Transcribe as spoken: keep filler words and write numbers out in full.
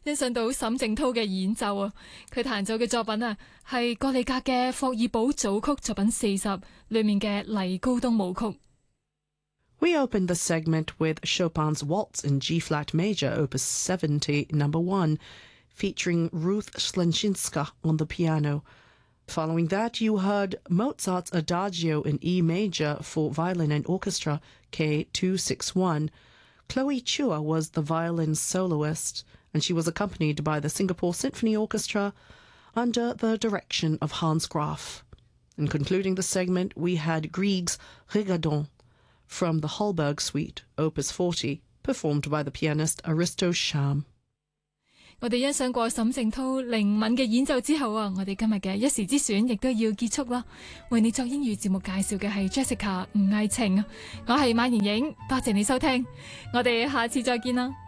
欣賞到沈靜濤嘅演奏啊，佢彈奏嘅作品啊係葛利格嘅霍爾堡組曲作品四十裏面嘅黎高東舞曲。 We opened the segment with Chopin's Waltz in G-flat major, opus seventy, number one, featuring Ruth Schlenchinska on the piano. Following that, you heard Mozart's Adagio in E major for violin and orchestra, K two sixty-one. Chloe Chua was the violin soloist, and she was accompanied by the Singapore Symphony Orchestra under the direction of Hans Graf. And concluding the segment, we had Grieg's Rigadon from the Hallberg Suite, opus forty, performed by the pianist Aristo Sham. 我哋欣賞過沈靜濤靈敏嘅演奏之後啊，我哋今日嘅一時之選亦都要結束啦。為你作英語節目介紹嘅係 Jessica 吳藝晴，我係馬妍影，多謝你收聽，我哋下次再見啦。